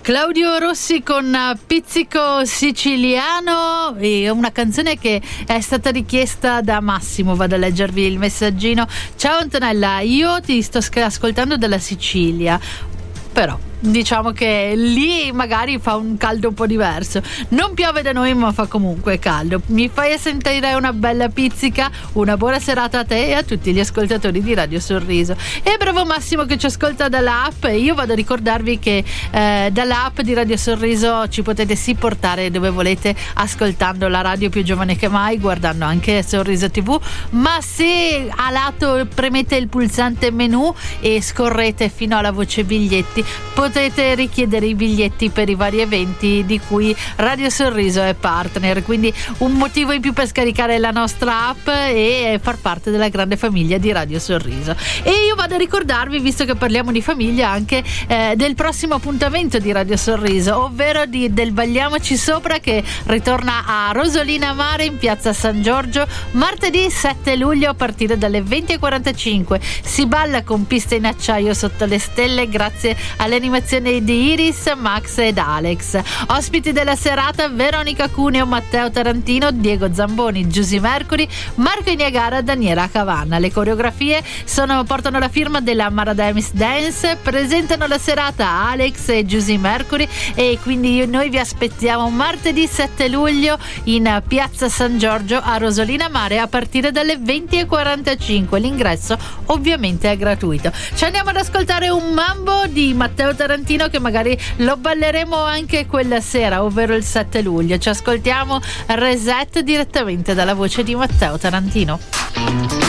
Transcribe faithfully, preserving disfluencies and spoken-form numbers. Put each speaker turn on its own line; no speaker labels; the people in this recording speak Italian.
Claudio Rossi con Pizzico Siciliano, è una canzone che è stata richiesta da Massimo. Vado a leggervi il messaggino. Ciao Antonella, io ti sto ascoltando dalla Sicilia, però diciamo che lì magari fa un caldo un po' diverso. Non piove da noi, ma fa comunque caldo. Mi fai sentire una bella pizzica. Una buona serata a te e a tutti gli ascoltatori di Radio Sorriso. E bravo Massimo che ci ascolta dall'app. E io vado a ricordarvi che eh, dall'app di Radio Sorriso ci potete sì portare dove volete, ascoltando la radio più giovane che mai, guardando anche Sorriso tivù. Ma se a lato premete il pulsante menu e scorrete fino alla voce biglietti, potete richiedere i biglietti per i vari eventi di cui Radio Sorriso è partner, quindi un motivo in più per scaricare la nostra app e far parte della grande famiglia di Radio Sorriso. E io vado a ricordarvi, visto che parliamo di famiglia, anche eh, del prossimo appuntamento di Radio Sorriso, ovvero di, del Balliamoci Sopra, che ritorna a Rosolina Mare in piazza San Giorgio martedì sette luglio a partire dalle venti e quarantacinque. Si balla con piste in acciaio sotto le stelle grazie all'animazione di Iris, Max ed Alex. Ospiti della serata: Veronica Cuneo, Matteo Tarantino, Diego Zamboni, Giusy Mercury, Marco Niagara, Daniela Cavanna. Le coreografie sono, portano la firma della Maradamis Dance. Presentano la serata Alex e Giusy Mercury, e quindi noi vi aspettiamo martedì sette luglio in piazza San Giorgio a Rosolina Mare a partire dalle venti e quarantacinque. L'ingresso ovviamente è gratuito. Ci andiamo ad ascoltare un mambo di Matteo Tarantino, che magari lo balleremo anche quella sera, ovvero il sette luglio. Ci ascoltiamo Reset direttamente dalla voce di Matteo Tarantino.